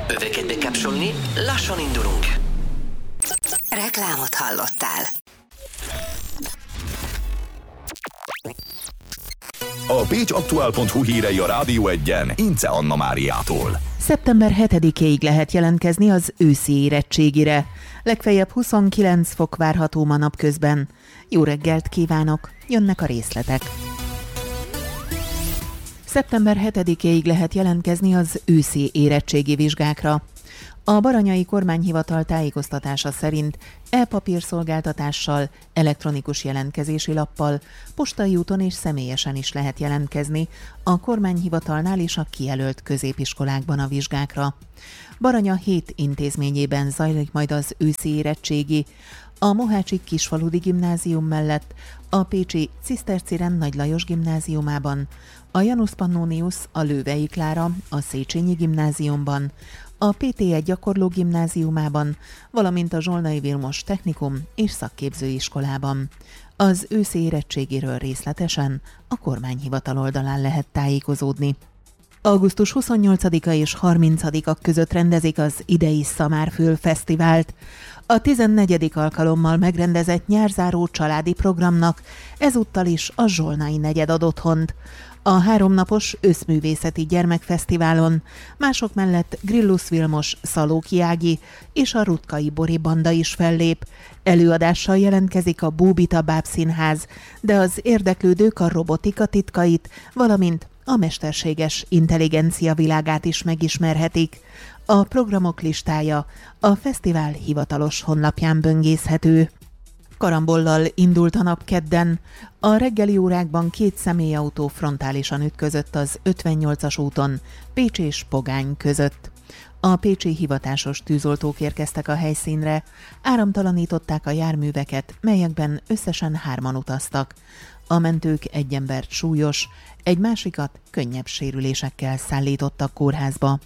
Öveket bekapcsolni, lassan indulunk. Reklámot hallottál. A pécsaktuál.hu hírei a Rádió 1-en Ince Anna Máriától. Szeptember 7-éig lehet jelentkezni az őszi érettségire. Legfeljebb 29 fok várható ma napközben. Jó reggelt kívánok, jönnek a részletek. Szeptember 7-éig lehet jelentkezni az őszi érettségi vizsgákra. A Baranyai Kormányhivatal tájékoztatása szerint e-papírszolgáltatással, elektronikus jelentkezési lappal, postai úton és személyesen is lehet jelentkezni a kormányhivatalnál és a kijelölt középiskolákban a vizsgákra. Baranya 7 intézményében zajlik majd az őszi érettségi, a Mohácsi Kisfaludi Gimnázium mellett, a pécsi Ciszterciren Nagy Lajos Gimnáziumában, a Janus Pannonius, a Lővei Klára, a Széchenyi Gimnáziumban, a PT1 Gyakorló Gimnáziumában, valamint a Zsolnai Vilmos Technikum és Szakképzőiskolában. Az őszi érettségéről részletesen a kormányhivatal oldalán lehet tájékozódni. Augusztus 28-a és 30-a között rendezik az idei Szamárföld Fesztivált. A 14. alkalommal megrendezett nyárzáró családi programnak ezúttal is a Zsolnai negyed ad otthont. A 3 napos összművészeti gyermekfesztiválon mások mellett Grillus Vilmos, Szalóki Ági és a Rutkai Bori banda is fellép. Előadással jelentkezik a Búbita Bábszínház, de az érdeklődők a robotika titkait, valamint a mesterséges intelligencia világát is megismerhetik. A programok listája a fesztivál hivatalos honlapján böngészhető. Karambollal indult a nap kedden. A reggeli órákban 2 személyautó frontálisan ütközött az 58-as úton Pécs és Pogány között. A pécsi hivatásos tűzoltók érkeztek a helyszínre, áramtalanították a járműveket, melyekben összesen 3-an utaztak. A mentők egy embert súlyos, egy másikat könnyebb sérülésekkel szállítottak kórházba.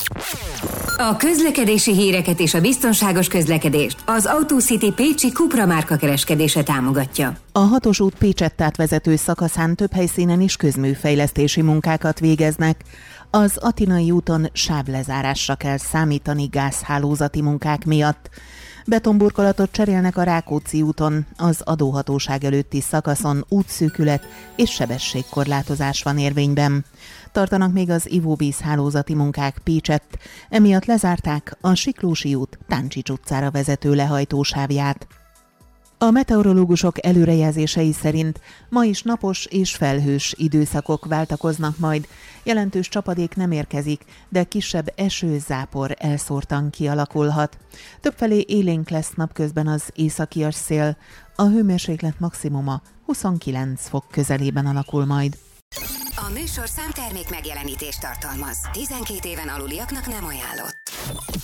A közlekedési híreket és a biztonságos közlekedést az AutoCity pécsi Cupra márka kereskedése támogatja. A 6-os út Pécsettát vezető szakaszán több helyszínen is közműfejlesztési munkákat végeznek. Az Atinai úton sávlezárásra kell számítani gázhálózati munkák miatt. Betonburkolatot cserélnek a Rákóczi úton, az adóhatóság előtti szakaszon útszűkület és sebességkorlátozás van érvényben. Tartanak még az ivóvízhálózati munkák Pécsett, emiatt lezárták a Siklósi út Táncsics utcára vezető lehajtósávját. A meteorológusok előrejelzései szerint ma is napos és felhős időszakok váltakoznak majd. Jelentős csapadék nem érkezik, de kisebb eső-zápor elszórtan kialakulhat. Többfelé élénk lesz napközben az északias szél, a hőmérséklet maximuma 29 fok közelében alakul majd. A műsor számtermék megjelenítést tartalmaz. 12 éven aluliaknak nem ajánlott.